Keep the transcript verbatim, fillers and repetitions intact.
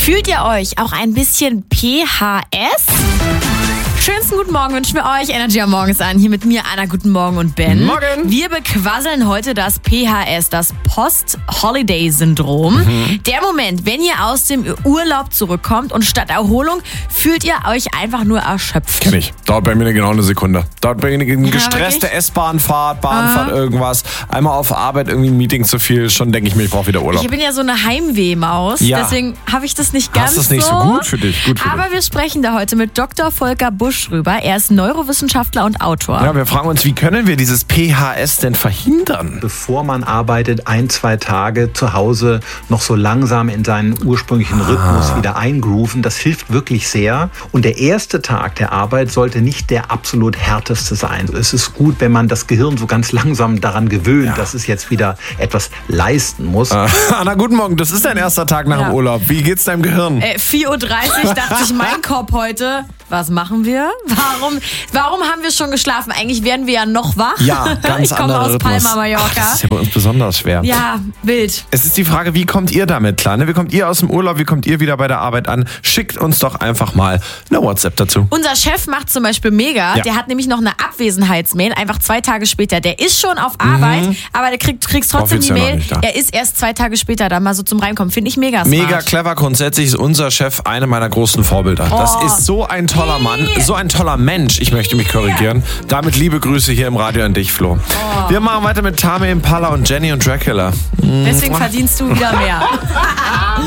Fühlt ihr euch auch ein bisschen P H S? Schönsten guten Morgen wünschen wir euch. Energy am Morgen ist an. Hier mit mir, Anna. Guten Morgen und Ben. Morgen. Wir bequasseln heute das P H S, das Post-Holiday-Syndrom. Mhm. Der Moment, wenn ihr aus dem Urlaub zurückkommt und statt Erholung fühlt ihr euch einfach nur erschöpft. Kenn ich. Dauert bei mir genau eine Sekunde. Dauert bei mir eine gestresste ja, S-Bahn-Fahrt, Bahnfahrt, ah. irgendwas. Einmal auf Arbeit irgendwie ein Meeting zu viel. Schon denke ich mir, ich brauche wieder Urlaub. Ich bin ja so eine Heimweh-Maus. Ja. Deswegen habe ich das nicht ganz so. Hast das nicht so gut für dich. Gut für Aber dich. wir sprechen da heute mit Doktor Volker Busch drüber. Er ist Neurowissenschaftler und Autor. Ja, wir fragen uns, wie können wir dieses P H S denn verhindern? Bevor man arbeitet, ein, zwei Tage zu Hause noch so langsam in seinen ursprünglichen Rhythmus ah. wieder eingrooven. Das hilft wirklich sehr. Und der erste Tag der Arbeit sollte nicht der absolut härteste sein. Es ist gut, wenn man das Gehirn so ganz langsam daran gewöhnt, ja. dass es jetzt wieder etwas leisten muss. Ah. Anna, guten Morgen. Das ist dein erster Tag nach ja. dem Urlaub. Wie geht's deinem Gehirn? Äh, vier Uhr dreißig dachte ich, mein Kopf heute. Was machen wir? Warum, warum haben wir schon geschlafen? Eigentlich wären wir ja noch wach. Ja, ganz Ich komme aus Rhythmus. Palma, Mallorca. Ach, das ist ja bei uns besonders schwer. Ja, wild. Es ist die Frage, wie kommt ihr damit klar? Ne? Wie kommt ihr aus dem Urlaub? Wie kommt ihr wieder bei der Arbeit an? Schickt uns doch einfach mal eine WhatsApp dazu. Unser Chef macht zum Beispiel mega. Ja. Der hat nämlich noch eine Abwesenheitsmail, einfach zwei Tage später. Der ist schon auf Arbeit, mhm. aber der kriegt kriegst trotzdem die Mail. Er ist erst zwei Tage später da mal so zum Reinkommen. Finde ich mega smart. Mega clever. Grundsätzlich ist unser Chef eine meiner großen Vorbilder. Oh. Das ist so ein toller Mann, so ein toller Mensch. Ich möchte mich korrigieren. Damit liebe Grüße hier im Radio an dich, Flo. Oh. Wir machen weiter mit Tame Impala und Jenny und Dracula. Deswegen verdienst du wieder mehr.